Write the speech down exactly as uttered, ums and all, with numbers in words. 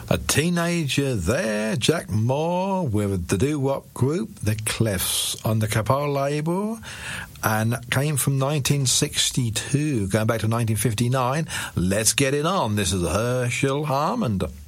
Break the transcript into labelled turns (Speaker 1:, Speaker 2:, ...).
Speaker 1: A teenager there, Jack Moore, with the doo-wop group, The Clefs, on the Capone label, and came from nineteen sixty-two, going back to nineteen fifty-nine. Let's get it on. This is Herschel Hammond.